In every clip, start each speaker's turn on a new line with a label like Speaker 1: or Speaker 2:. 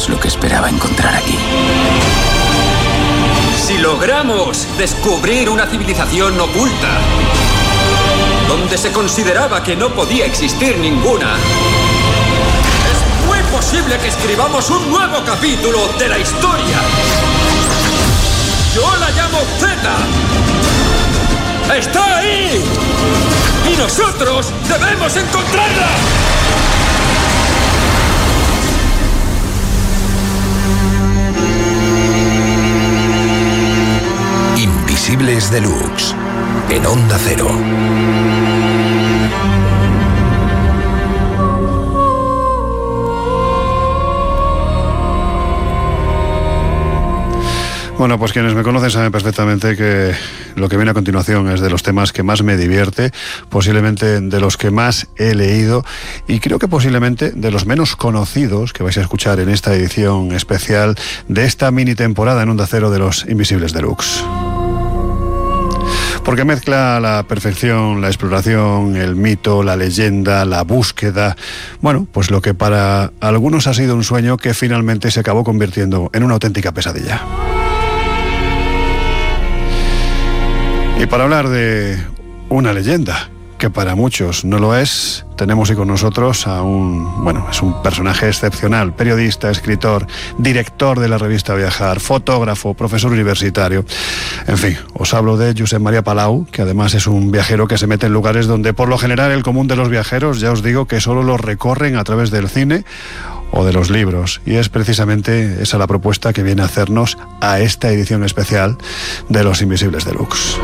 Speaker 1: es lo que esperaba encontrar aquí.
Speaker 2: Si logramos descubrir una civilización oculta, donde se consideraba que no podía existir ninguna, es muy posible que escribamos un nuevo capítulo de la historia. Yo la llamo Z. ¡Está ahí! ¡Y nosotros debemos encontrarla!
Speaker 3: Invisibles Deluxe, en Onda Cero.
Speaker 4: Bueno, pues quienes me conocen saben perfectamente que lo que viene a continuación es de los temas que más me divierte, posiblemente de los que más he leído y creo que posiblemente de los menos conocidos que vais a escuchar en esta edición especial de esta mini temporada en Onda Cero de los Invisibles Deluxe. Porque mezcla a la perfección la exploración, el mito, la leyenda, la búsqueda. Bueno, pues lo que para algunos ha sido un sueño que finalmente se acabó convirtiendo en una auténtica pesadilla. Y para hablar de una leyenda, que para muchos no lo es, tenemos hoy con nosotros a es un personaje excepcional, periodista, escritor, director de la revista Viajar, fotógrafo, profesor universitario. En fin, os hablo de Josep María Palau, que además es un viajero que se mete en lugares donde por lo general el común de los viajeros, ya os digo, que solo los recorren a través del cine o de los libros, y es precisamente esa la propuesta que viene a hacernos a esta edición especial de Los Invisibles Deluxe.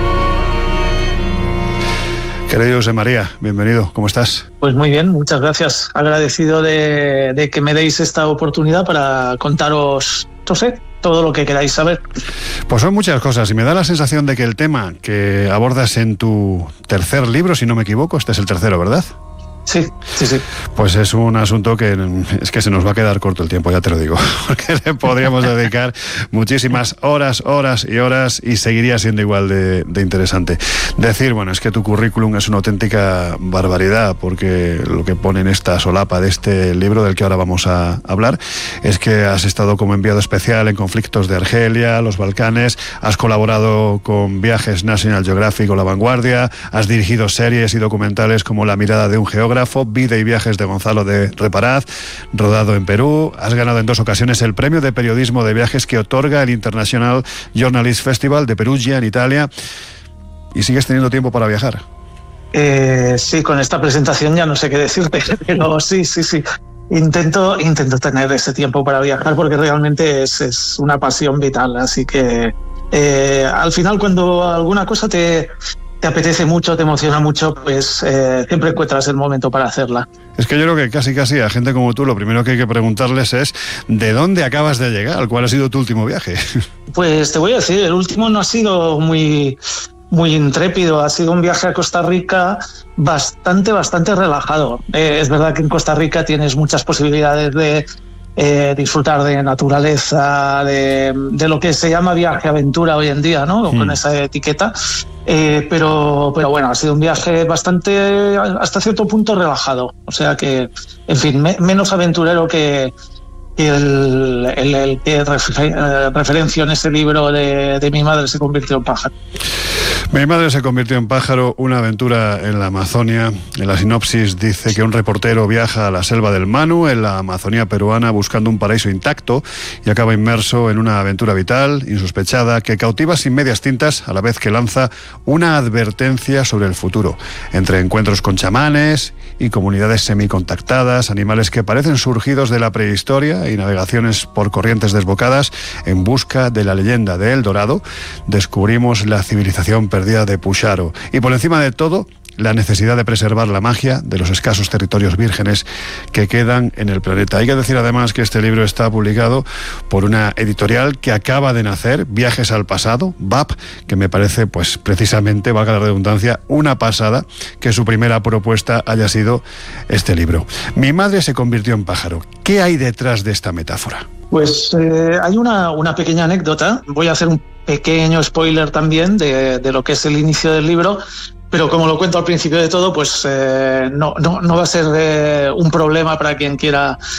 Speaker 4: Querido José María, bienvenido, ¿cómo estás?
Speaker 5: Pues muy bien, muchas gracias. Agradecido de que me deis esta oportunidad para contaros, no sé, todo lo que queráis saber.
Speaker 4: Pues son muchas cosas y me da la sensación de que el tema que abordas en tu tercer libro, si no me equivoco, este es el tercero, ¿verdad?
Speaker 5: Sí.
Speaker 4: Pues es un asunto que es que se nos va a quedar corto el tiempo, ya te lo digo, porque le podríamos dedicar muchísimas horas y seguiría siendo igual de interesante. Decir, bueno, es que tu currículum es una auténtica barbaridad, porque lo que pone en esta solapa de este libro del que ahora vamos a hablar es que has estado como enviado especial en conflictos de Argelia, los Balcanes, has colaborado con Viajes National Geographic o La Vanguardia, has dirigido series y documentales como La mirada de un geógrafo, Vida y viajes de Gonzalo de Reparaz, rodado en Perú. Has ganado en 2 ocasiones el premio de periodismo de viajes que otorga el International Journalist Festival de Perugia, en Italia. ¿Y sigues teniendo tiempo para viajar?
Speaker 5: Sí, con esta presentación ya no sé qué decirte, pero sí. Intento tener ese tiempo para viajar porque realmente es una pasión vital. Así que al final, cuando alguna cosa te apetece mucho, te emociona mucho, pues siempre encuentras el momento para hacerla.
Speaker 4: Es que yo creo que casi a gente como tú lo primero que hay que preguntarles es ¿de dónde acabas de llegar? ¿Cuál ha sido tu último viaje?
Speaker 5: Pues te voy a decir, el último no ha sido muy intrépido, ha sido un viaje a Costa Rica bastante relajado. Es verdad que en Costa Rica tienes muchas posibilidades de disfrutar de naturaleza, de lo que se llama viaje aventura hoy en día, ¿no? Con esa etiqueta. Pero bueno, ha sido un viaje bastante, hasta cierto punto, relajado. O sea que, en fin, menos aventurero que el que referencio en ese libro de Mi madre se convirtió en pájaro.
Speaker 4: Mi madre se convirtió en pájaro, una aventura en la Amazonia. En la sinopsis dice que un reportero viaja a la selva del Manu, en la Amazonía peruana, buscando un paraíso intacto y acaba inmerso en una aventura vital, insospechada, que cautiva sin medias tintas, a la vez que lanza una advertencia sobre el futuro, entre encuentros con chamanes y comunidades semicontactadas, animales que parecen surgidos de la prehistoria y navegaciones por corrientes desbocadas en busca de la leyenda de El Dorado. Descubrimos la civilización perdida de Pusharo y, por encima de todo, la necesidad de preservar la magia de los escasos territorios vírgenes que quedan en el planeta. Hay que decir además que este libro está publicado por una editorial que acaba de nacer, Viajes al Pasado, VAP, que me parece, pues precisamente, valga la redundancia, una pasada que su primera propuesta haya sido este libro. Mi madre se convirtió en pájaro. ¿Qué hay detrás de esta metáfora?
Speaker 5: Pues hay una pequeña anécdota. Voy a hacer un pequeño spoiler también de lo que es el inicio del libro, pero como lo cuento al principio de todo, pues no va a ser un problema para quien quiera